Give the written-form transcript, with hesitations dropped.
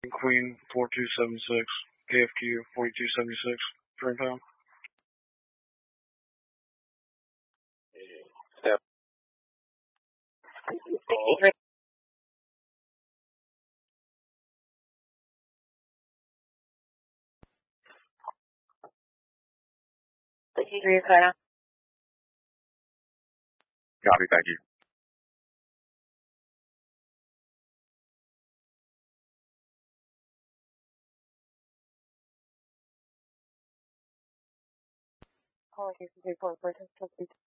Queen 4276, KFQ 4276, turn pound. Step. Copy, thank you. Call location 34,